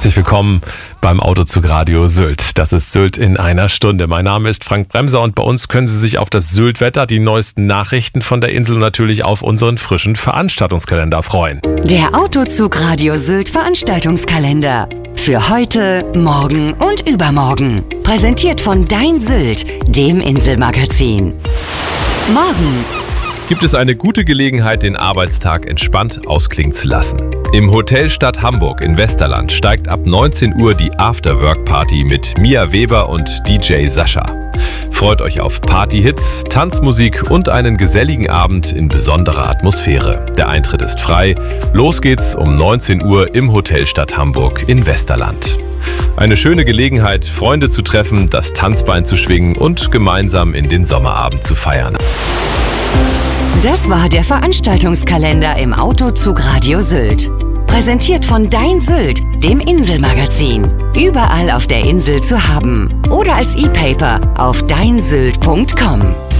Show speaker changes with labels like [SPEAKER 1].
[SPEAKER 1] Herzlich willkommen beim Autozug Radio Sylt. Das ist Sylt in einer Stunde. Mein Name ist Frank Bremser und bei uns können Sie sich auf das Sylt-Wetter, die neuesten Nachrichten von der Insel und natürlich auf unseren frischen Veranstaltungskalender freuen.
[SPEAKER 2] Der Autozug Radio Sylt Veranstaltungskalender. Für heute, morgen und übermorgen. Präsentiert von Dein Sylt, dem Inselmagazin. Morgen
[SPEAKER 3] gibt es eine gute Gelegenheit, den Arbeitstag entspannt ausklingen zu lassen. Im Hotel Stadt Hamburg in Westerland steigt ab 19 Uhr die Afterwork-Party mit Mia Weber und DJ Sascha. Freut euch auf Partyhits, Tanzmusik und einen geselligen Abend in besonderer Atmosphäre. Der Eintritt ist frei. Los geht's um 19 Uhr im Hotel Stadt Hamburg in Westerland. Eine schöne Gelegenheit, Freunde zu treffen, das Tanzbein zu schwingen und gemeinsam in den Sommerabend zu feiern.
[SPEAKER 2] Das war der Veranstaltungskalender im Autozug Radio Sylt. Präsentiert von Dein Sylt, dem Inselmagazin. Überall auf der Insel zu haben. Oder als E-Paper auf deinsylt.com.